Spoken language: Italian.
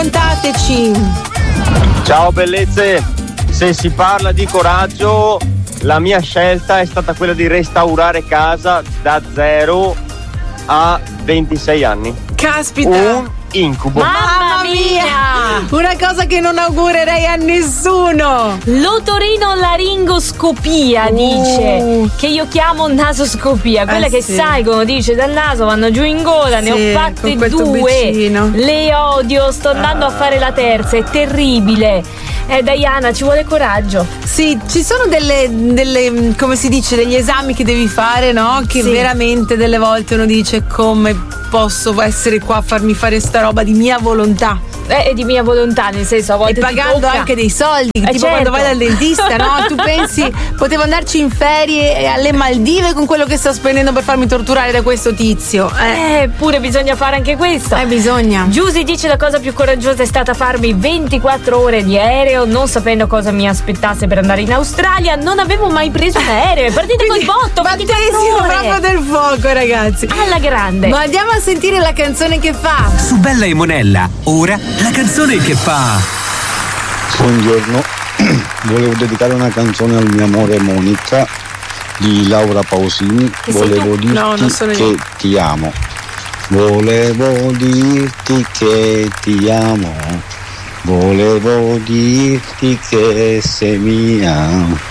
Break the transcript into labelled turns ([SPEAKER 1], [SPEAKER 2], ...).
[SPEAKER 1] raccontateci.
[SPEAKER 2] Ciao bellezze, se si parla di coraggio, la mia scelta è stata quella di restaurare casa da 0 a 26 anni.
[SPEAKER 1] Caspita,
[SPEAKER 2] un incubo.
[SPEAKER 1] Mamma mia! Una cosa che non augurerei a nessuno.
[SPEAKER 3] L'otorinolaringoscopia dice, che io chiamo nasoscopia, quelle che
[SPEAKER 1] sì.
[SPEAKER 3] salgono, dice, dal naso, vanno giù in gola.
[SPEAKER 1] Sì,
[SPEAKER 3] ne ho fatte
[SPEAKER 1] con quel
[SPEAKER 3] 2,
[SPEAKER 1] tubicino.
[SPEAKER 3] le odio, sto andando a fare la terza, è terribile. Diana, ci vuole coraggio.
[SPEAKER 1] Sì, ci sono delle come si dice, degli esami che devi fare, no? Che
[SPEAKER 3] Sì.
[SPEAKER 1] veramente delle volte uno dice: come posso essere qua a farmi fare sta roba di mia volontà?
[SPEAKER 3] È di mia volontà, nel senso, a volte
[SPEAKER 1] E
[SPEAKER 3] ti
[SPEAKER 1] pagando
[SPEAKER 3] tocca.
[SPEAKER 1] anche dei soldi, tipo
[SPEAKER 3] certo.
[SPEAKER 1] quando vai dal dentista, no? Tu pensi, potevo andarci in ferie alle Maldive con quello che sto spendendo per farmi torturare da questo tizio.
[SPEAKER 3] Pure bisogna fare anche questo.
[SPEAKER 1] Bisogna.
[SPEAKER 3] Giusy dice: la cosa più coraggiosa è stata farmi 24 ore di aereo, non sapendo cosa mi aspettasse per andare in Australia. Non avevo mai preso un aereo. È partita col botto, 24
[SPEAKER 1] battesimo
[SPEAKER 3] ore.
[SPEAKER 1] proprio del fuoco, ragazzi.
[SPEAKER 3] Alla grande.
[SPEAKER 1] Ma andiamo a sentire la canzone che fa.
[SPEAKER 4] Su Bella e Monella, ora la canzone che fa.
[SPEAKER 5] Buongiorno, volevo dedicare una canzone al mio amore Monica di Laura Pausini.
[SPEAKER 1] Che sei
[SPEAKER 5] Volevo
[SPEAKER 1] tu? No, non
[SPEAKER 5] dirti
[SPEAKER 1] sono io.
[SPEAKER 5] che ti amo. Volevo dirti che ti amo. Volevo dirti che sei mia.